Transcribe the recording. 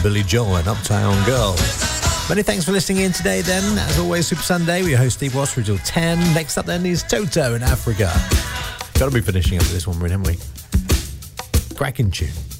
Billy Joel and Uptown Girl. Many thanks for listening in today then. As always, Super Sunday, we're your host Steve Watts till 10. Next up then is Toto in Africa. Got to be finishing up with this one, haven't we? Cracking tune.